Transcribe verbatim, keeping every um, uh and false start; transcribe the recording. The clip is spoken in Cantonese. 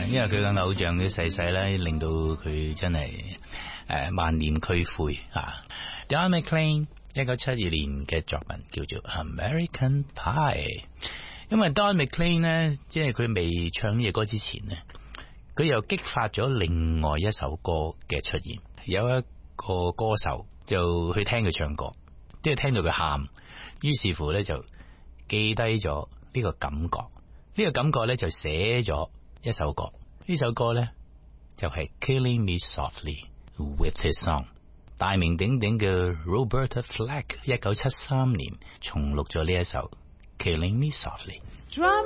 因為佢嘅偶像嘅逝世咧，令到佢真係誒萬念俱灰啊。Don McLean 一九七二年嘅作品叫做 American Pie， 因為 Don McLean 咧，即係佢未唱呢隻歌之前咧，佢又激發咗另外一首歌嘅出現。有一個歌手就去聽佢唱歌，即係聽到佢喊，於是乎咧就記低咗呢個感覺，呢個感覺咧就寫咗一首歌，呢首歌咧就係 Killing Me Softly with His Song。大名鼎鼎嘅 Roberta Flack 一九七三年重錄咗呢一首 Killing Me Softly。